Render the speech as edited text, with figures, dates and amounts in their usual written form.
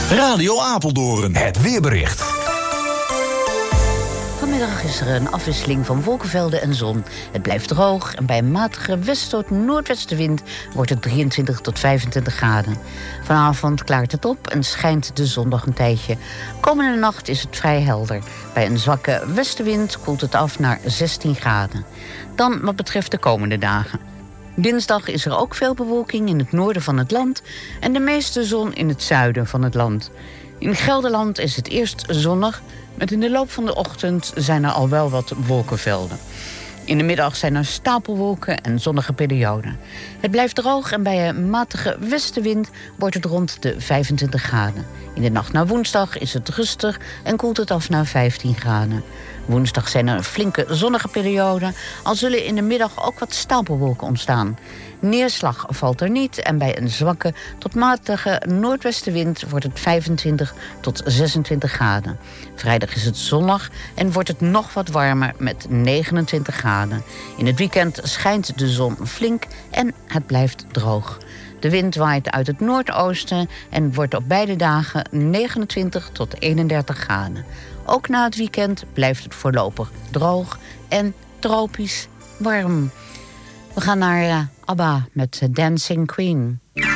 Radio Apeldoorn. Het weerbericht. Vanmiddag is er een afwisseling van wolkenvelden en zon. Het blijft droog en bij een matige west- tot noordwestenwind wordt het 23 tot 25 graden. Vanavond klaart het op en schijnt de zon nog een tijdje. Komende nacht is het vrij helder. Bij een zwakke westenwind koelt het af naar 16 graden. Dan wat betreft de komende dagen. Dinsdag is er ook veel bewolking in het noorden van het land en de meeste zon in het zuiden van het land. In Gelderland is het eerst zonnig, maar in de loop van de ochtend zijn er al wel wat wolkenvelden. In de middag zijn er stapelwolken en zonnige perioden. Het blijft droog en bij een matige westenwind wordt het rond de 25 graden. In de nacht naar woensdag is het rustig en koelt het af naar 15 graden. Woensdag zijn er flinke zonnige perioden, al zullen in de middag ook wat stapelwolken ontstaan. Neerslag valt er niet en bij een zwakke tot matige noordwestenwind wordt het 25 tot 26 graden. Vrijdag is het zonnig en wordt het nog wat warmer met 29 graden. In het weekend schijnt de zon flink en het blijft droog. De wind waait uit het noordoosten en wordt op beide dagen 29 tot 31 graden. Ook na het weekend blijft het voorlopig droog en tropisch warm. We gaan naar ABBA met Dancing Queen.